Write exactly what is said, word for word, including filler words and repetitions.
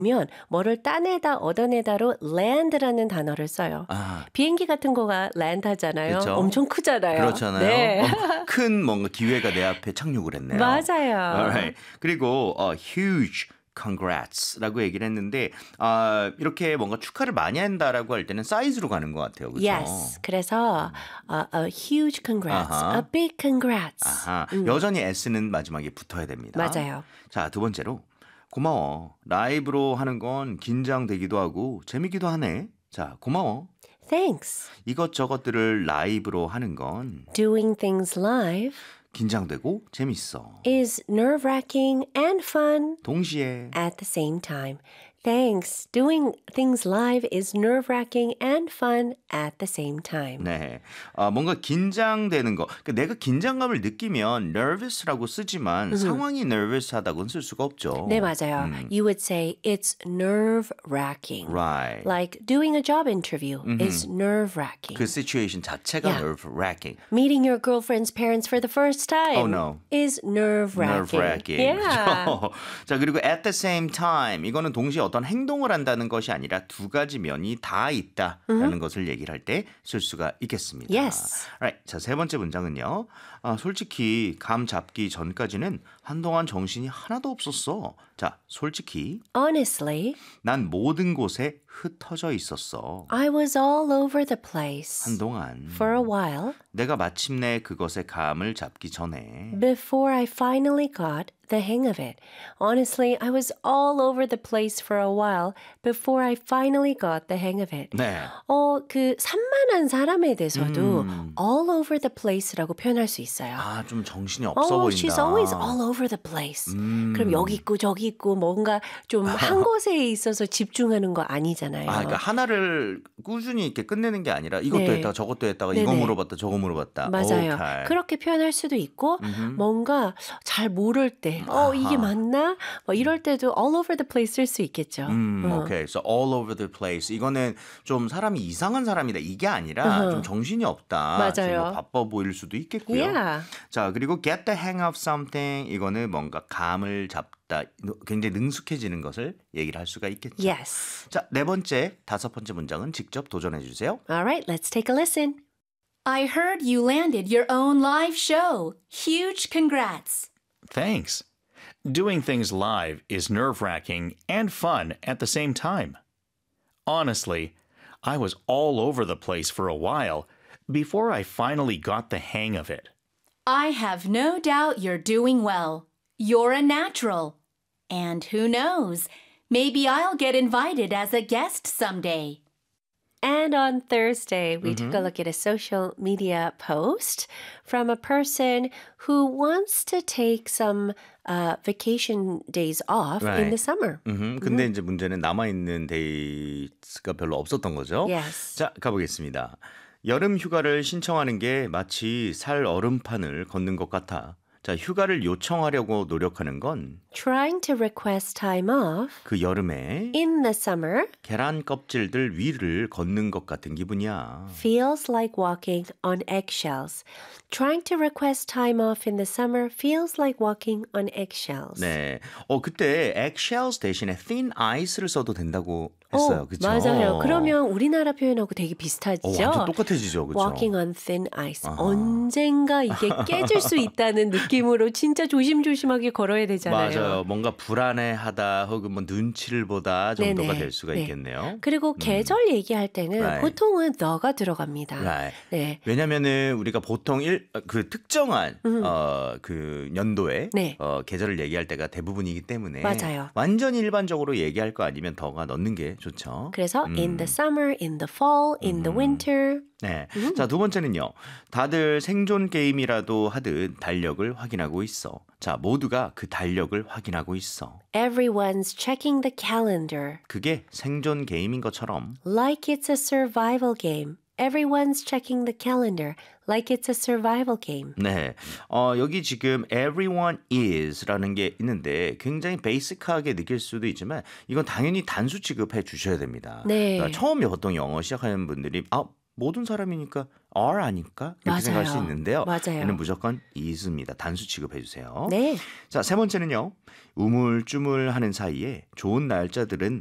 면 뭐를 따내다 얻어내다로 land라는 단어를 써요. 아. 비행기 같은 거가 land 하잖아요. 그렇죠? 엄청 크잖아요. 그렇잖아요. 네. 어, 큰 뭔가 기회가 내 앞에 착륙을 했네요. 맞아요. Alright. 그리고 uh, huge congrats라고 얘기를 했는데 아, 이렇게 뭔가 축하를 많이 한다라고 할 때는 사이즈로 가는 것 같아요. 그렇죠? Yes. 그래서 uh, a huge congrats, 아하. a big congrats. 아하, 음. 여전히 S는 마지막에 붙어야 됩니다. 맞아요. 자, 두 번째로 고마워. 라이브로 하는 건 긴장되기도 하고 재미기도 하네. 자, 고마워. Thanks. 이것저것들을 라이브로 하는 건 Doing things live 긴장되고 재밌어. is nerve-wracking and fun 동시에 at the same time. Thanks. Doing things live is nerve-wracking and fun at the same time. 네, 아, 뭔가 긴장되는 거. 그러니까 내가 긴장감을 느끼면 nervous라고 쓰지만 상황이 nervous하다고는 쓸 수가 없죠. 네, 맞아요. 음. You would say it's nerve-wracking. Right. Like doing a job interview is nerve-wracking. 그 situation 자체가 Yeah. nerve-wracking. Meeting your girlfriend's parents for the first time Oh, no. is nerve-wracking. nerve-wracking. Yeah. 그렇죠? 자, 그리고 at the same time 이거는 동시에 어떤 행동을 한다는 것이 아니라 두 가지 면이 다 있다라는 것을 얘기를 할 때 쓸 수가 있겠습니다. Yes. Alright. 자, 세 번째 문장은요. 아, 솔직히 감 잡기 전까지는 한동안 정신이 하나도 없었어. 자, 솔직히 Honestly, 난 모든 곳에 흩어져 있었어. I was all over the place 한동안 for a while 내가 마침내 그것의 감을 잡기 전에 before I finally got the hang of it. Honestly, I was all over the place for a while before I finally got the hang of it. 네. 어, 그 산만한 사람에 대해서도 음. all over the place라고 표현할 수 있어요. 아, 좀 정신이 없어 Oh, 보인다. she's always all over the place. 음. 그럼 여기 있고 저기 있고 뭔가 좀 한 곳에 있어서 집중하는 거 아니잖아요. 아, 그러니까 하나를 꾸준히 이렇게 끝내는 게 아니라 이것도 네. 했다가 저것도 했다가 네네. 이거 물어봤다 저거 물어봤다. 맞아요. 오케이. 그렇게 표현할 수도 있고 뭔가 잘 모를 때 어, 이게 맞나? 뭐 이럴 때도 all over the place 쓸 수 있겠죠. 음, 어. 오케이. So all over the place. 이거는 좀 사람이 이상한 사람이다. 이게 아니라 어허. 좀 정신이 없다. 맞아요. 좀 뭐 바빠 보일 수도 있겠고요. Yeah. 자, 그리고 get the hang of something. 이거는 뭔가 감을 잡다. 굉장히 능숙해지는 것을 얘기를 할 수가 있겠죠. Yes. 자, 네 번째, 다섯 번째 문장은 직접 도전해 주세요. All right, let's take a listen. I heard you landed your own live show. Huge congrats. Thanks. Doing things live is nerve-wracking and fun at the same time. Honestly, I was all over the place for a while before I finally got the hang of it. I have no doubt you're doing well. You're a natural. And who knows, maybe I'll get invited as a guest someday. And on Thursday, we took a look at a social media post from a person who wants to take some uh, vacation days off in Right. the summer. 음, 근데 이제 문제는 남아있는 데이가 별로 없었던 거죠. Yes. 자, 가보겠습니다. 여름 휴가를 신청하는 게 마치 살 얼음판을 걷는 것 같아. 자, 휴가를 요청하려고 노력하는 건 그 Trying to request time off 여름에 in the summer 계란 껍질들 위를 걷는 것 같은 기분이야. feels like walking on eggshells. Trying to request time off in the summer feels like walking on eggshells. 네, 어 그때 eggshells 대신에 thin ice를 써도 된다고 했어요. 어, 그렇죠? 맞아요. 그러면 우리나라 표현하고 되게 비슷하죠. 어, 완전 똑같아지죠, 그렇죠? Walking on thin ice. 언젠가 이게 깨질 수 있다는 느낌으로 진짜 조심조심하게 걸어야 되잖아요. 맞아요. 뭔가 불안해하다 혹은 뭐 눈치를 보다 정도가 네네. 될 수가 네. 있겠네요. 그리고 계절 얘기할 때는 Right. 보통은 너가 들어갑니다. Right. 네. 왜냐면은 우리가 보통 일 그 특정한 어 그 연도에 네. 어 계절을 얘기할 때가 대부분이기 때문에 맞아요. 완전히 일반적으로 얘기할 거 아니면 더가 넣는 게 좋죠. 그래서 in the summer, in the fall, in the winter. 네. 자, 두 번째는요. 다들 생존 게임이라도 하듯 달력을 확인하고 있어. 자, 모두가 그 달력을 확인하고 있어. Everyone's checking the calendar 그게 생존 게임인 것처럼 like it's a survival game. Everyone's checking the calendar like it's a survival game. 네, 어, 여기 지금 everyone is라는 게 있는데 굉장히 베이직하게 느낄 수도 있지만 이건 당연히 단수 취급해 주셔야 됩니다. 네. 그러니까 처음에 보통 영어 시작하는 분들이 아, 모든 사람이니까 are 아닐까? 이렇게 맞아요. 생각할 수 있는데요. 맞아요. 얘는 무조건 is입니다. 단수 취급해 주세요. 네. 자, 세 번째는요. 우물쭈물하는 사이에 좋은 날짜들은